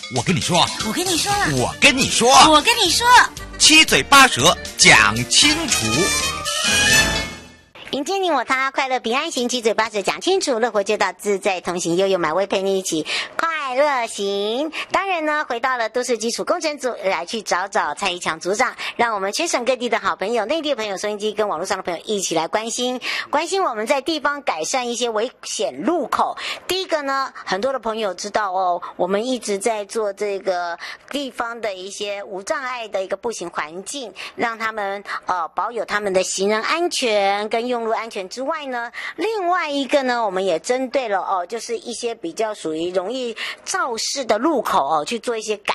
我跟你说， 我跟你说了， 我跟你说， 我跟你说， 七嘴八舌讲清楚。 迎接你我他，快乐平安行，七嘴八舌讲清楚，乐活街道自在同行，悠悠满位陪你一起快乐行。当然呢，回到了都市基础工程组来去找蔡一强组长，让我们全省各地的好朋友、内地的朋友、收音机跟网络上的朋友一起来关心我们在地方改善一些危险路口。第一个呢，很多的朋友知道哦，我们一直在做这个地方的一些无障碍的一个步行环境，让他们保有他们的行人安全跟用路安全之外呢，另外一个呢，我们也针对了就是一些比较属于容易肇事的路口去做一些改